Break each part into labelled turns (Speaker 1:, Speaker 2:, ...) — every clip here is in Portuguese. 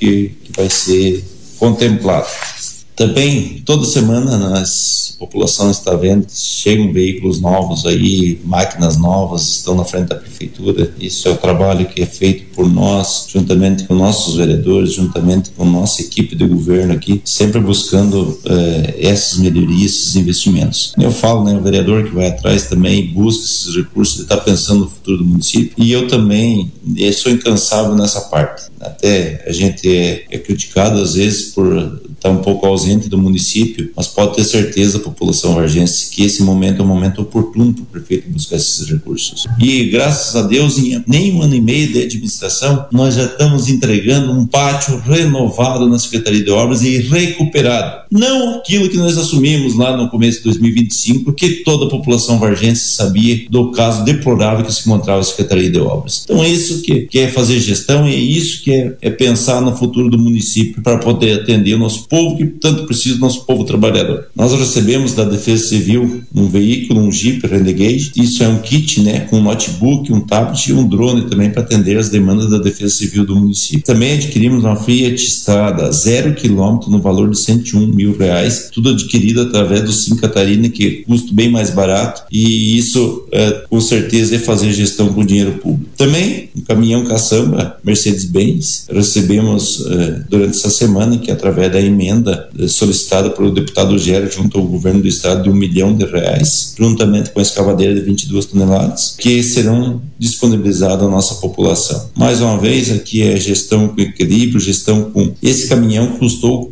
Speaker 1: que vai ser contemplado. Também, toda semana, a população está vendo, chegam veículos novos aí, máquinas novas estão na frente da prefeitura. Isso é o trabalho que é feito por nós, juntamente com nossos vereadores, juntamente com nossa equipe de governo aqui, sempre buscando essas melhorias, esses investimentos. Eu falo, né, o vereador que vai atrás também busca esses recursos, ele está pensando no futuro do município, e eu também sou incansável nessa parte. Até a gente é criticado às vezes por estar um pouco ausente do município, mas pode ter certeza, a população vargense, que esse momento é um momento oportuno para o prefeito buscar esses recursos. E graças a Deus, em nem 1 ano e meio de administração, nós já estamos entregando um pátio renovado na Secretaria de Obras e recuperado. Não aquilo que nós assumimos lá no começo de 2025, que toda a população vargense sabia do caso deplorável que se encontrava a Secretaria de Obras. Então é isso que é fazer gestão, e é isso que é pensar no futuro do município para poder atender o nosso povo, que tanto precisa do nosso povo trabalhador. Nós recebemos da Defesa Civil um veículo, um Jeep Renegade. Isso é um kit, né, com um notebook, um tablet e um drone também para atender as demandas da Defesa Civil do município. Também adquirimos uma Fiat Strada 0 km no valor de R$101 mil, tudo adquirido através do Sim Catarina, que é custo bem mais barato, e isso com certeza é fazer gestão com dinheiro público. Também um caminhão caçamba Mercedes-Benz recebemos durante essa semana, que através da emenda solicitada pelo deputado Gera junto ao governo do estado de R$1 milhão, juntamente com a escavadeira de 22 toneladas, que serão disponibilizadas à nossa população. Mais uma vez, aqui é gestão com equilíbrio, gestão com... Esse caminhão custou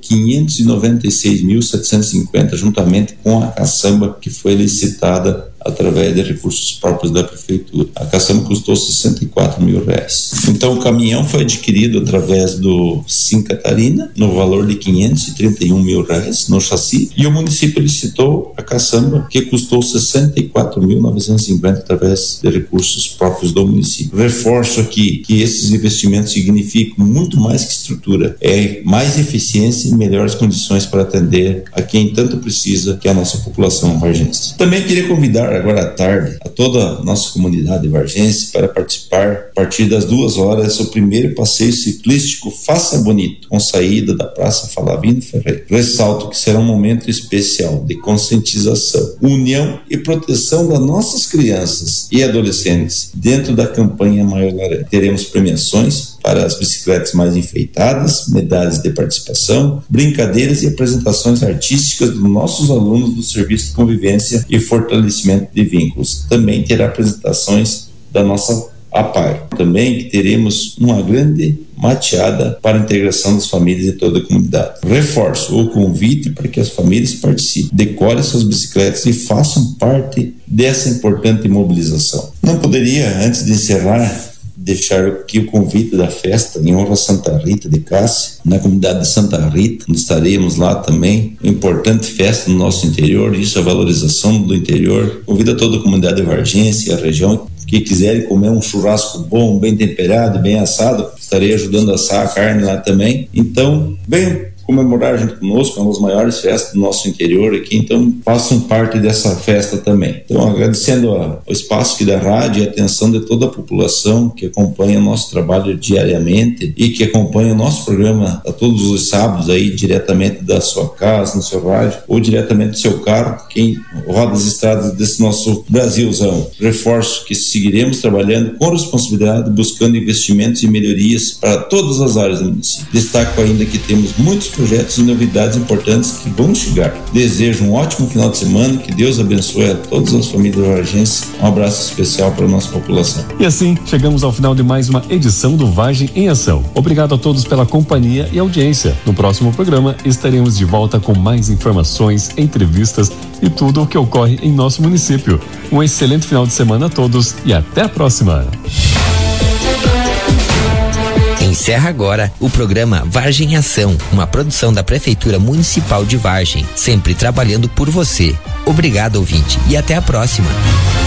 Speaker 1: R$596.750, juntamente com a caçamba que foi licitada através de recursos próprios da prefeitura. A caçamba custou R$64 mil. Então o caminhão foi adquirido através do Sim Catarina no valor de R$531 mil no chassi, e o município licitou a caçamba, que custou R$64.950 através de recursos próprios do município. Reforço aqui que esses investimentos significam muito mais que estrutura, é mais eficiência e melhores condições para atender a quem tanto precisa, que é a nossa população vargense. Também queria convidar agora à tarde a toda a nossa comunidade vargense para participar a partir das 2h o primeiro passeio ciclístico Faça Bonito, com saída da Praça Flavino Ferreira. Ressalto que será um momento especial de conscientização, união e proteção das nossas crianças e adolescentes dentro da campanha Maio Laranja. Teremos premiações para as bicicletas mais enfeitadas, medalhas de participação, brincadeiras e apresentações artísticas dos nossos alunos do Serviço de Convivência e Fortalecimento de Vínculos. Também terá apresentações da nossa APAR. Também que teremos uma grande mateada para a integração das famílias de toda a comunidade. Reforço o convite para que as famílias participem, decorem suas bicicletas e façam parte dessa importante mobilização. Não poderia, antes de encerrar, deixar aqui o convite da festa em honra a Santa Rita de Cássia, na comunidade de Santa Rita, onde estaremos lá também. Uma importante festa no nosso interior, isso é a valorização do interior. Convido a toda a comunidade vargense e a região que quiserem comer um churrasco bom, bem temperado, bem assado. Estarei ajudando a assar a carne lá também. Então, venham comemorar junto conosco, é uma das maiores festas do nosso interior aqui, então façam parte dessa festa também. Então, agradecendo o espaço aqui da rádio e a atenção de toda a população que acompanha o nosso trabalho diariamente e que acompanha o nosso programa a todos os sábados aí, diretamente da sua casa, no seu rádio, ou diretamente do seu carro, quem roda as estradas desse nosso Brasilzão. Reforço que seguiremos trabalhando com responsabilidade, buscando investimentos e melhorias para todas as áreas do município. Destaco ainda que temos muitos projetos e novidades importantes que vão chegar. Desejo um ótimo final de semana, que Deus abençoe a todas as famílias vargenses. Um abraço especial para a nossa população.
Speaker 2: E assim, chegamos ao final de mais uma edição do Vargem em Ação. Obrigado a todos pela companhia e audiência. No próximo programa estaremos de volta com mais informações, entrevistas e tudo o que ocorre em nosso município. Um excelente final de semana a todos e até a próxima.
Speaker 3: Encerra agora o programa Vargem em Ação, uma produção da Prefeitura Municipal de Vargem, sempre trabalhando por você. Obrigado, ouvinte, e até a próxima.